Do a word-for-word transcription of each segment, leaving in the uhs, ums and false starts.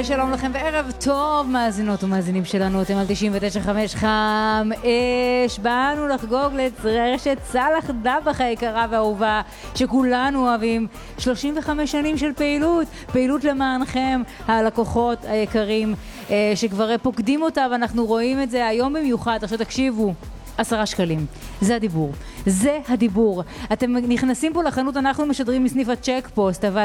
שלום לכם וערב טוב מאזינות ומאזינים שלנו, אתם על תשעים ותשע נקודה חמש חם אש. באנו לחגוג לרשת צלח דבח היקרה והאהובה שכולנו אוהבים. שלושים וחמש שנים של פעילות, פעילות למענכם הלקוחות היקרים שכבר פוקדים אותה, ואנחנו רואים את זה היום במיוחד. עכשיו תקשיבו, עשרה שקלים, זה הדיבור, זה הדיבור. אתם נכנסים פה לחנות, אנחנו משדרים מסניף הצ'ק פוסט, אבל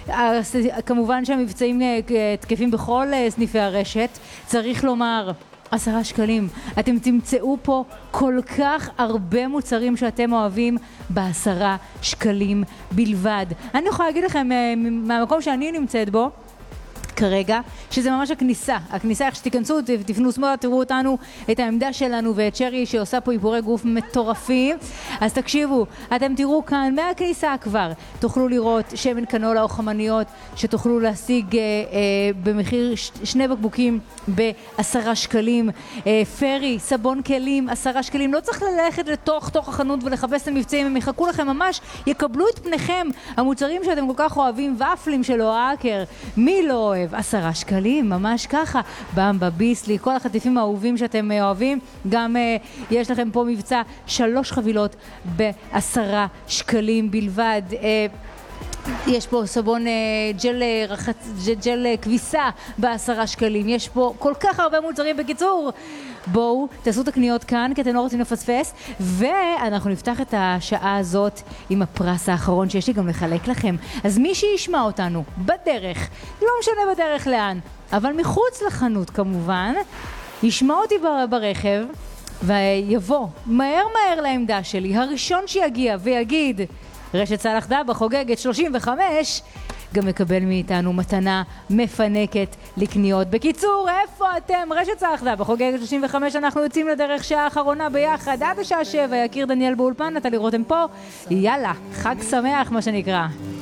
כמובן שהמבצעים תקפים בכל סניפי הרשת. צריך לומר, עשרה שקלים, אתם תמצאו פה כל כך הרבה מוצרים שאתם אוהבים בעשרה שקלים בלבד. אני יכולה להגיד לכם מהמקום שאני נמצאת בו כרגע, שזה ממש הכניסה, הכניסה, איך שתיכנסו, תפנו שמאלה, תראו אותנו, את העמדה שלנו ואת שרי שעושה פה איפורי גוף מטורפים. אז תקשיבו, אתם תראו כאן מהכניסה כבר, תוכלו לראות שמן קנולה או חמניות שתוכלו להשיג אה, אה, במחיר ש- שני בקבוקים בעשרה שקלים, אה, פרי, סבון כלים, עשרה שקלים. לא צריך ללכת לתוך תוך החנות ולחפש את המבצעים, הם יחכו לכם ממש, יקבלו את פניכם, המוצרים שאתם כל כך אוהבים, ופלים של אוהקר, מי לא אוהב? עשרה שקלים, ממש ככה. במבה, ביסלי, כל החטיפים האהובים שאתם אוהבים. גם uh, יש לכם פה מבצע שלוש חבילות בעשרה שקלים בלבד. Uh, יש פה סבון uh, ג'ל, רחצ... ג'ל כביסה בעשרה שקלים. יש פה כל כך הרבה מוצרים. בקיצור, בואו תעשו את הקניות כאן, כי אתם לא רוצים לפספס, ואנחנו נפתח את השעה הזאת עם הפרס האחרון שיש לי גם לחלק לכם. אז מי שישמע אותנו בדרך, לא משנה בדרך לאן, אבל מחוץ לחנות כמובן, ישמע אותי ברכב ויבוא מהר מהר לעמדה שלי, הראשון שיגיע ויגיד רשת צלח דבח חוגגת שלושים וחמש, גם מקבל מאיתנו מתנה מפנקת לקניות. בקיצור, איפה אתם? רשת צלח דבח חוגגת שלושים וחמש, אנחנו יוצאים לדרך שעה האחרונה ביחד עד השעה שבע. יקיר דניאל באולפן, נטלי רותם פה. יאללה, חג שמח מה שנקרא.